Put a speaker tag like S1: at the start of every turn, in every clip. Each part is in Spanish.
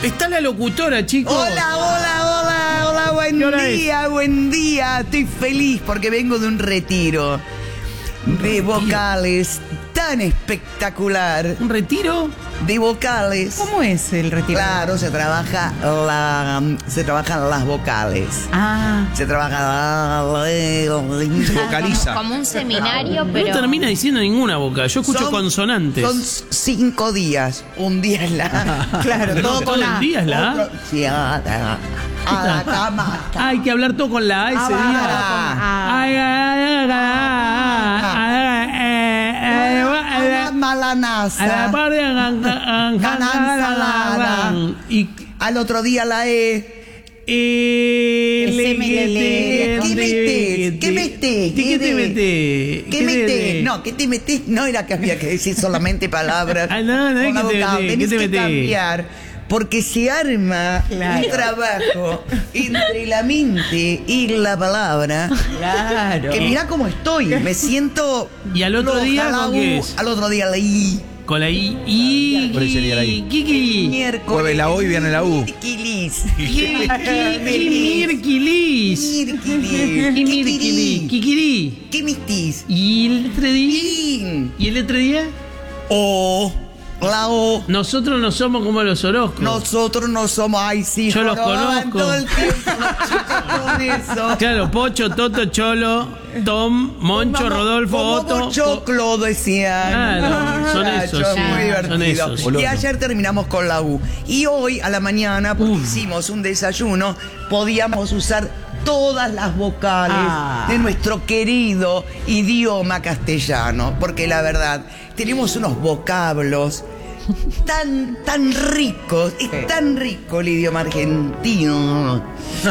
S1: Está la locutora, chicos.
S2: Hola, buen día. Estoy feliz porque vengo de un retiro de vocales tan espectacular.
S1: ¿Un retiro?
S2: De vocales.
S3: ¿Cómo es el retiro?
S2: Claro, se trabajan las vocales. Se trabaja
S4: vocaliza.
S5: Como un seminario,
S1: No
S5: pero...
S1: termina diciendo ninguna vocal. Yo escucho consonantes.
S2: Son 5 días. Un día es la
S3: Claro,
S1: Pero
S3: todo
S1: todo
S3: con
S1: el
S3: A.
S1: día es la A.
S2: Sí, a la cama.
S1: Hay que hablar todo con la A ese día.
S2: Malanasa. Cananzalada.
S1: Y
S2: Al otro día la E.
S3: ¿Qué
S2: metés? No, ¿qué te metés? No era que había que decir solamente palabras.
S1: No,
S2: con la
S1: ¿qué te
S2: vocal.
S1: metés?
S2: Tenés
S1: ¿Qué te
S2: que
S1: metés?
S2: cambiar. Porque se arma un trabajo entre la mente y la palabra.
S3: Claro.
S2: Que mirá cómo estoy. Me siento.
S1: ¿Y al otro día
S2: floja,
S1: con qué es?
S2: Al otro día la I.
S1: Con la I.
S4: ¿Cuál sería la I?
S1: Kiki.
S2: Miércoles.
S4: Jueves la O y viernes la U.
S2: Miércoles.
S1: Mirquilis. Kikiri.
S2: ¿Qué mistis?
S1: ¿Y el otro día?
S2: Pin.
S1: ¿Y el otro día?
S2: O. La O.
S1: Nosotros no somos como los Orozcos.
S2: Nosotros no somos. Ay, sí.
S1: Yo los
S2: joroban
S1: conozco.
S2: todo el tiempo. Con eso.
S1: Claro, Pocho, Toto, Cholo, Tom, Moncho, Rodolfo,
S2: Como
S1: Otto.
S2: Choclo decían.
S1: Claro, son esos,
S2: Muchachos,
S1: sí,
S2: muy
S1: son
S2: divertido.
S1: esos.
S2: Y ayer terminamos con la U. Y hoy a la mañana, porque hicimos un desayuno, podíamos usar todas las vocales de nuestro querido idioma castellano. Porque la verdad, tenemos unos vocablos tan ricos. Es tan rico el idioma argentino.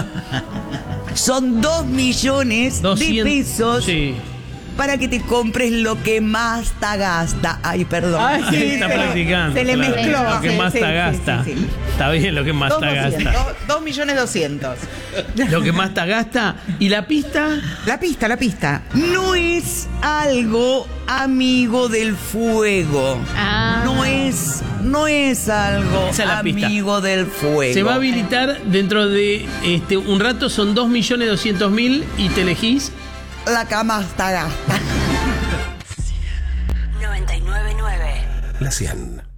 S2: Son 2 millones
S1: 200,
S2: de pesos
S1: sí.
S2: para que te compres lo que más te gasta. Ay, perdón.
S3: Ay, sí,
S1: Está practicando.
S3: se le
S1: claro.
S3: mezcló.
S1: Lo que
S3: Sí,
S1: más
S3: sí,
S1: te
S3: sí,
S1: gasta.
S3: sí, sí.
S1: Está bien lo que más te gasta.
S3: 2.200.000.
S1: Lo que más te gasta. ¿Y la pista?
S3: La pista.
S2: No es algo amigo del fuego. No es algo
S1: Esa es la pista.
S2: amigo del fuego.
S1: Se va a habilitar dentro de un rato, son 2.200.000 y te elegís.
S2: La cama hasta gasta.
S6: 99.9
S4: La 100.